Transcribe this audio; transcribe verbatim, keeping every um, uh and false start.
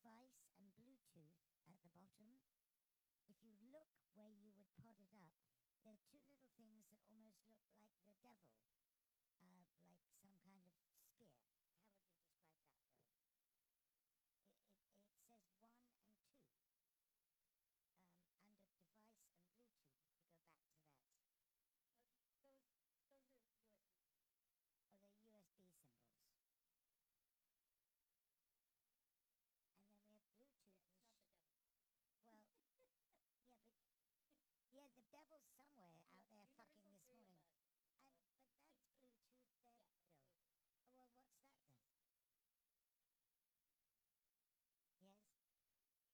device and Bluetooth at the bottom. If you look where you would pot it up, there are two little things that almost look like the devil